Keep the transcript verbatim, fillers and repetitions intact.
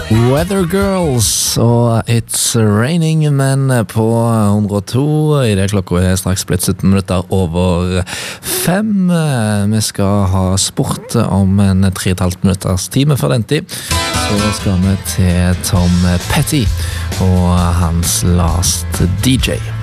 Weather Girls og It's Raining Men på hundre og to. I det klokka er straks blitt sytten minutter over fem. Vi skal ha sport om en tre og et halvt minutters time for den tid. Så skal vi til Tom Petty og hans Last D J.